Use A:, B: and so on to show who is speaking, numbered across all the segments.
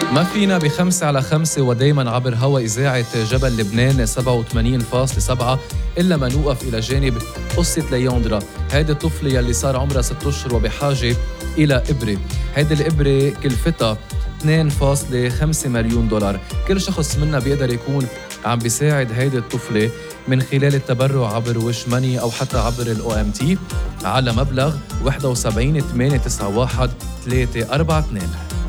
A: ما فينا ب5 على 5 ودايما عبر هوا إذاعة جبل لبنان 87.7 إلا ما نوقف إلى جانب قصة لياندرا. هيدي الطفلة يلي صار عمرها 6 أشهر وبحاجة إلى إبرة. هيدي الإبرة كلفتها 2.5 مليون دولار. كل شخص منا بيقدر يكون عم بيساعد هيدي الطفلة من خلال التبرع عبر وش ماني أو حتى عبر الOMT على مبلغ 71,891 342.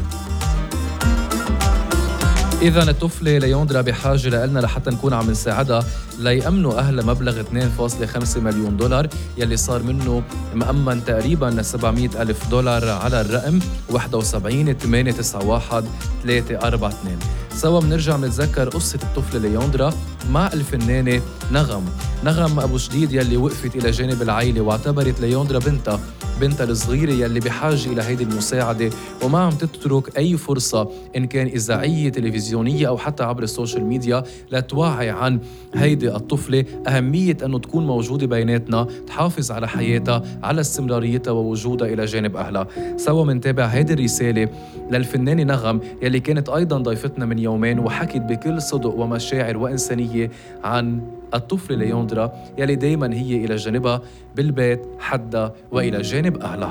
A: إذا الطفلة لياندرا بحاجة لنا لحتى نكون عم نساعدها ليأمنوا أهلها مبلغ 2.5 مليون دولار يلي صار منه مأمن تقريباً 700,000 دولار على الرقم 71,891 342. سوا منرجع منتذكر قصة الطفلة لياندرا مع الفنانة نغم أبو شديد يلي وقفت إلى جانب العائلة واعتبرت لياندرا بنتها الصغيرة يلي بحاجة إلى هيدي المساعدة وما عم تترك أي فرصة إن كان إذاعية تلفزيونية أو حتى عبر السوشيال ميديا لتوعي عن هيدي الطفلة أهمية أنه تكون موجودة بيناتنا، تحافظ على حياتها، على استمراريتها ووجودها إلى جانب أهلها. سوا منتابع هيدي الرسالة للفنانة نغم يلي كانت أيضاً ضيفتنا من يومين وحكت بكل صدق ومشاعر وإنسانية عن الطفلة لياندرا يلي دايماً هي إلى جانبها بالبيت حدا وإلى جانب أهلها.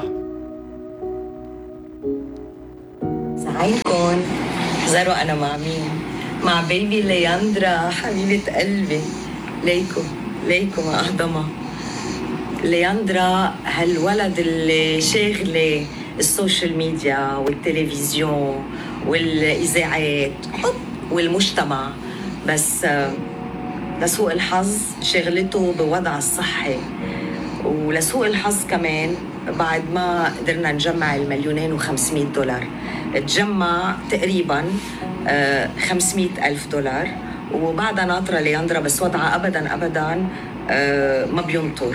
B: سعيكم احذروا أنا مع مين؟ مع بيبي لياندرا حبيبة قلبي. ليكم أهضمها لياندرا، هالولد اللي شاغلة السوشيال ميديا والتلفزيون والإذاعات والمجتمع، بس لسوء الحظ شغلته بوضع الصحي، ولسوء الحظ كمان بعد ما قدرنا نجمع $1,500,000 دولار، تجمع تقريبا 500,000 دولار، وبعدها ناطرة لياندرا بس وضعها أبدا ما بينطر.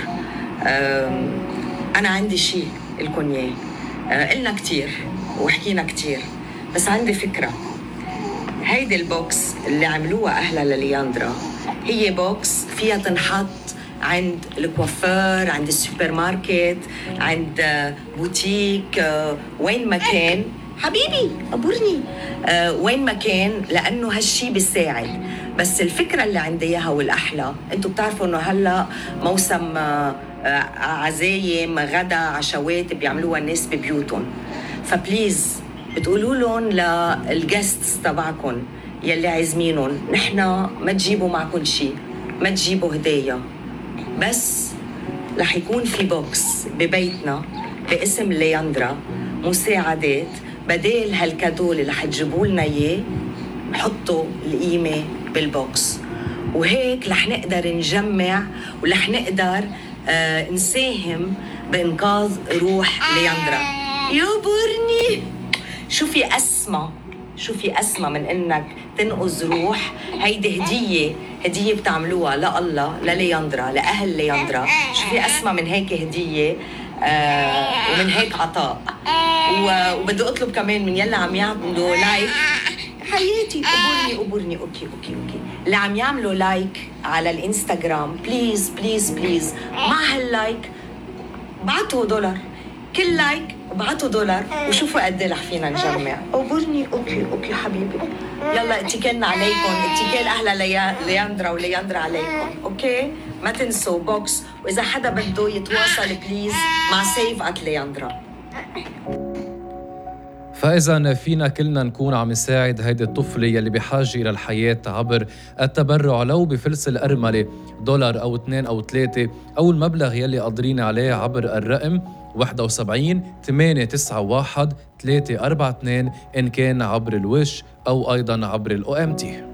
B: أنا عندي شيء لكم إياه، قلنا كتير وحكينا كتير، بس عندي فكرة. هيدي البوكس اللي عملوها أهلا للياندرا هي بوكس فيها تنحط عند الكوافير، عند السوبر ماركت، عند بوتيك، وين ما كان. حبيبي أبورني، وين ما كان، لأنه هالشي بيساعد. بس الفكرة اللي عندي إياها والأحلى، أنتوا بتعرفوا أنه هلأ موسم عزايم، غدا، عشوات بيعملوها الناس ببيوتهم، فبليز بتقولوا لهم للجستس تبعكم يلي عازمينهم نحن ما تجيبوا معكم شيء، ما تجيبوا هدايا، بس رح يكون في بوكس ببيتنا باسم لياندرا مساعدات بدال هالكادو اللي رح تجيبوا لنا اياه، نحطوا القيمه بالبوكس، وهيك رح نقدر نجمع ورح نقدر نساهم بإنقاذ روح لياندرا. يا بورني، شوفي أسمى من إنك تنقذ روح. هيدي هدية بتعملوها لله، للياندرا، لأهل لياندرا. شوفي أسمى من هيك هدية ومن هيك عطاء. وبدي أطلب كمان من يلي عم يعملوا لايك، حياتي أبورني أوكي اللي عم يعملوا لايك على الانستغرام، بليز مع هاللايك بعتوا $1، كل لايك بعتوا $1، وشوفوا قد ايه رح فينا نجمع. أبورني اوكي حبيبي، يلا اتكلنا عليكم، اتكال اهلا لياندرا ولياندرا عليكم. اوكي، ما تنسوا بوكس، واذا حدا بده يتواصل بليز مع سيف @لياندرا.
A: فإذا فينا كلنا نكون عم نساعد هيدي الطفلة يلي بحاجة إلى الحياة عبر التبرع، لو بفلس الأرملة $1 أو 2 أو 3 أو المبلغ يلي قادرين عليه عبر الرقم 71,891 342 إن كان عبر الوش أو أيضا عبر الOMT.